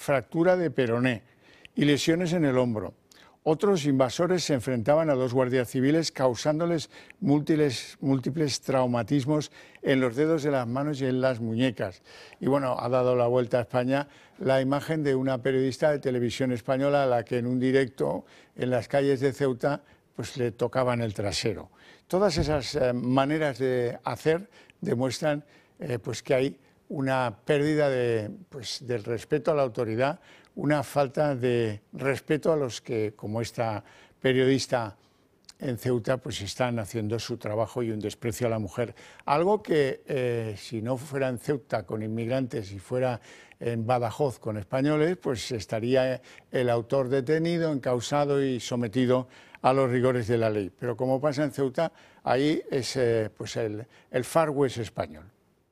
fractura de peroné y lesiones en el hombro. Otros invasores se enfrentaban a 2 guardias civiles causándoles múltiples traumatismos en los dedos de las manos y en las muñecas. Y bueno, ha dado la vuelta a España la imagen de una periodista de televisión española a la que en un directo en las calles de Ceuta pues le tocaban el trasero. Todas esas maneras de hacer demuestran pues que hay una pérdida del respeto a la autoridad, una falta de respeto a los que, como esta periodista en Ceuta, pues están haciendo su trabajo, y un desprecio a la mujer. Algo que si no fuera en Ceuta con inmigrantes y fuera en Badajoz con españoles, pues estaría el autor detenido, encausado y sometido a los rigores de la ley. Pero como pasa en Ceuta, ahí es pues el Far West español.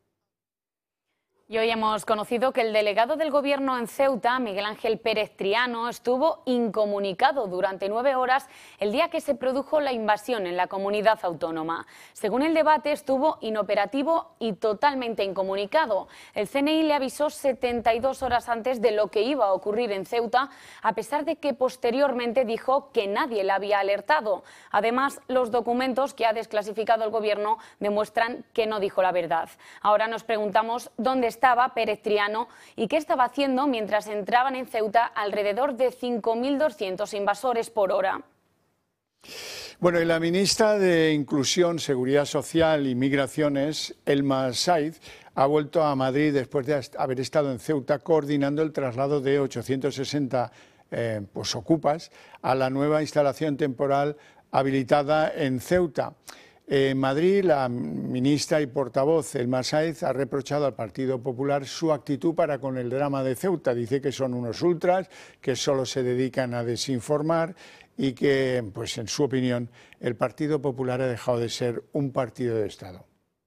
Y hoy hemos conocido que el delegado del Gobierno en Ceuta, Miguel Ángel Pérez Triano, estuvo incomunicado durante 9 horas el día que se produjo la invasión en la comunidad autónoma. Según el debate, estuvo inoperativo y totalmente incomunicado. El CNI le avisó 72 horas antes de lo que iba a ocurrir en Ceuta, a pesar de que posteriormente dijo que nadie le había alertado. Además, los documentos que ha desclasificado el Gobierno demuestran que no dijo la verdad. Ahora nos preguntamos dónde estaba Pérez Triano y qué estaba haciendo mientras entraban en Ceuta alrededor de 5.200 invasores por hora. Bueno, y la ministra de Inclusión, Seguridad Social y Migraciones, Elma Saiz, ha vuelto a Madrid después de haber estado en Ceuta coordinando el traslado de 860 ocupas a la nueva instalación temporal habilitada en Ceuta. En Madrid, la ministra y portavoz Elma Saiz ha reprochado al Partido Popular su actitud para con el drama de Ceuta. Dice que son unos ultras, que solo se dedican a desinformar y que, pues en su opinión, el Partido Popular ha dejado de ser un partido de Estado.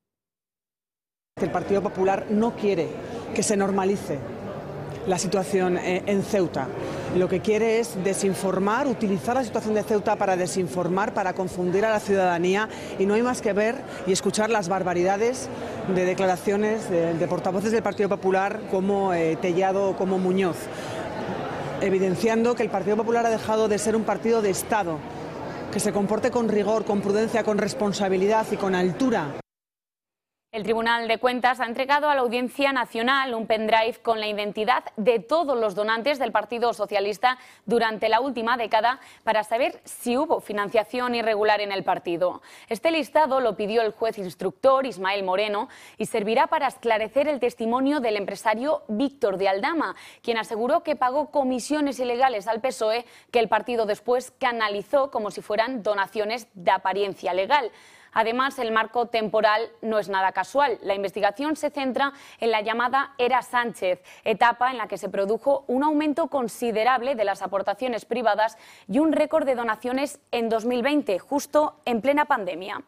El Partido Popular no quiere que se normalice la situación en Ceuta. Lo que quiere es desinformar, utilizar la situación de Ceuta para desinformar, para confundir a la ciudadanía, y no hay más que ver y escuchar las barbaridades de declaraciones de portavoces del Partido Popular como Tellado, como Muñoz, evidenciando que el Partido Popular ha dejado de ser un partido de Estado, que se comporte con rigor, con prudencia, con responsabilidad y con altura. El Tribunal de Cuentas ha entregado a la Audiencia Nacional un pendrive con la identidad de todos los donantes del Partido Socialista durante la última década para saber si hubo financiación irregular en el partido. Este listado lo pidió el juez instructor Ismael Moreno y servirá para esclarecer el testimonio del empresario Víctor de Aldama, quien aseguró que pagó comisiones ilegales al PSOE que el partido después canalizó como si fueran donaciones de apariencia legal. Además, el marco temporal no es nada casual. La investigación se centra en la llamada Era Sánchez, etapa en la que se produjo un aumento considerable de las aportaciones privadas y un récord de donaciones en 2020, justo en plena pandemia.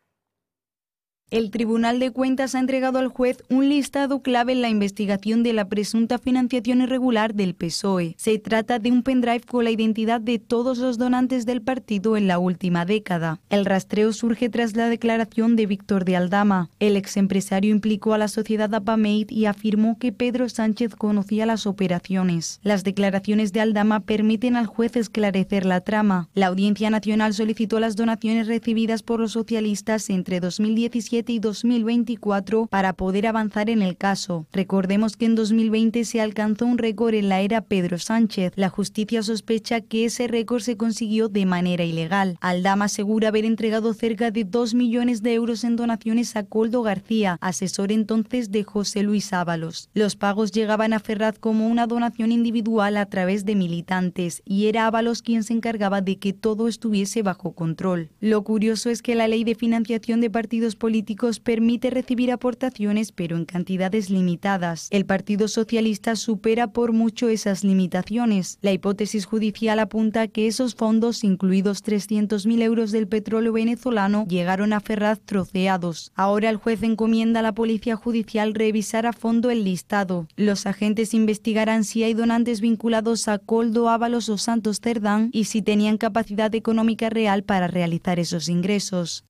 El Tribunal de Cuentas ha entregado al juez un listado clave en la investigación de la presunta financiación irregular del PSOE. Se trata de un pendrive con la identidad de todos los donantes del partido en la última década. El rastreo surge tras la declaración de Víctor de Aldama. El exempresario implicó a la sociedad Apameid y afirmó que Pedro Sánchez conocía las operaciones. Las declaraciones de Aldama permiten al juez esclarecer la trama. La Audiencia Nacional solicitó las donaciones recibidas por los socialistas entre 2017 y 2024 para poder avanzar en el caso. Recordemos que en 2020 se alcanzó un récord en la era Pedro Sánchez. La justicia sospecha que ese récord se consiguió de manera ilegal. Aldama asegura haber entregado cerca de 2 millones de euros en donaciones a Koldo García, asesor entonces de José Luis Ábalos. Los pagos llegaban a Ferraz como una donación individual a través de militantes y era Ábalos quien se encargaba de que todo estuviese bajo control. Lo curioso es que la ley de financiación de partidos políticos permite recibir aportaciones, pero en cantidades limitadas. El Partido Socialista supera por mucho esas limitaciones. La hipótesis judicial apunta que esos fondos, incluidos 300.000 euros del petróleo venezolano, llegaron a Ferraz troceados. Ahora el juez encomienda a la Policía Judicial revisar a fondo el listado. Los agentes investigarán si hay donantes vinculados a Koldo, Ábalos o Santos Cerdán y si tenían capacidad económica real para realizar esos ingresos.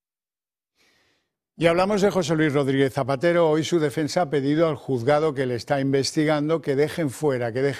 Y hablamos de José Luis Rodríguez Zapatero. Hoy su defensa ha pedido al juzgado que le está investigando que dejen fuera, que dejen